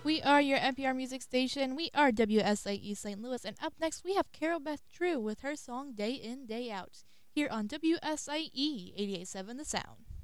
We are your NPR music station. We are WSIE St. Louis. And up next, we have Carol Beth Drew with her song Day In, Day Out here on WSIE 88.7 The Sound.